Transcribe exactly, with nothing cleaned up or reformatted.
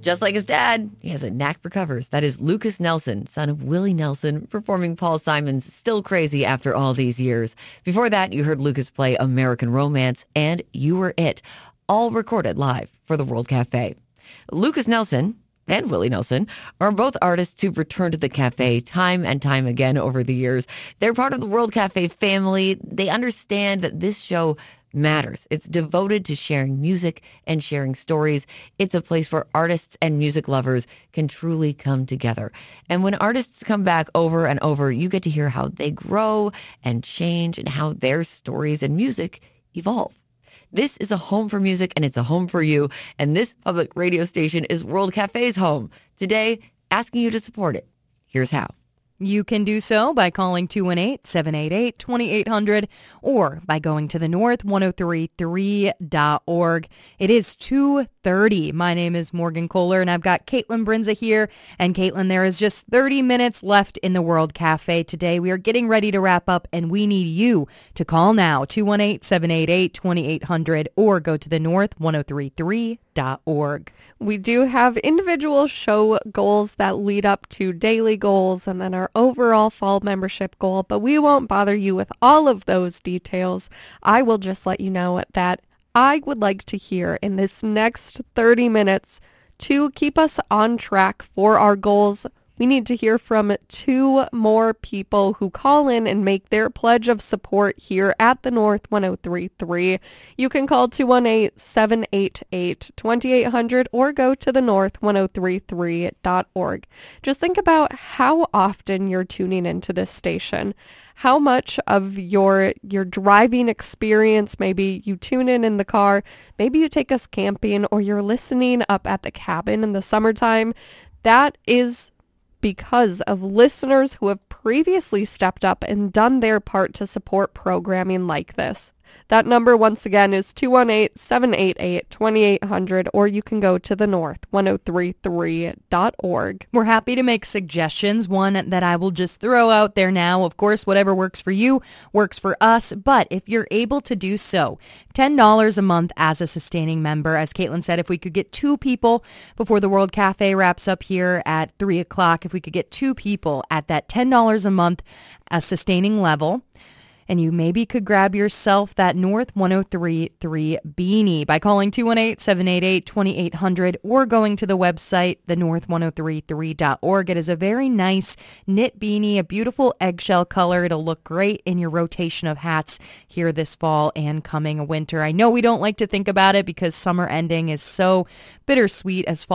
Just like his dad, he has a knack for covers. That is Lucas Nelson, son of Willie Nelson, performing Paul Simon's Still Crazy after all these years. Before that, you heard Lucas play American Romance and You Were It, all recorded live for the World Cafe. Lucas Nelson and Willie Nelson are both artists who've returned to the cafe time and time again over the years. They're part of the World Cafe family. They understand that this show matters. It's devoted to sharing music and sharing stories. It's a place where artists and music lovers can truly come together. And when artists come back over and over, you get to hear how they grow and change and how their stories and music evolve. This is a home for music, and it's a home for you. And this public radio station is World Cafe's home. Today, asking you to support it. Here's how. You can do so by calling two one eight, seven eight eight, two eight zero zero or by going to the north one oh three three dot org. It is two thirty. My name is Morgan Kohler, and I've got Caitlin Brinza here. And Caitlin, there is just thirty minutes left in the World Cafe today. We are getting ready to wrap up, and we need you to call now, two one eight, seven eight eight, two eight zero zero, or go to the north one oh three three dot org. We do have individual show goals that lead up to daily goals and then our overall fall membership goal, but we won't bother you with all of those details. I will just let you know that I would like to hear in this next thirty minutes to keep us on track for our goals. We need to hear from two more people who call in and make their pledge of support here at the North one oh three three. You can call two one eight, seven eight eight, two eight zero zero or go to the north one oh three three dot org. Just think about how often you're tuning into this station. How much of your your driving experience, maybe you tune in in the car, maybe you take us camping, or you're listening up at the cabin in the summertime. That is because of listeners who have previously stepped up and done their part to support programming like this. That number, once again, is two one eight, seven eight eight, two eight zero zero, or you can go to the north one oh three three dot org. We're happy to make suggestions. One that I will just throw out there now. Of course, whatever works for you works for us. But if you're able to do so, ten dollars a month as a sustaining member. As Caitlin said, if we could get two people before the World Cafe wraps up here at three o'clock, if we could get two people at that ten dollars a month, a sustaining level, and you maybe could grab yourself that North one oh three three beanie by calling two one eight, seven eight eight, two eight zero zero or going to the website, the north one oh three three dot org. It is a very nice knit beanie, a beautiful eggshell color. It'll look great in your rotation of hats here this fall and coming winter. I know we don't like to think about it because summer ending is so bittersweet as fall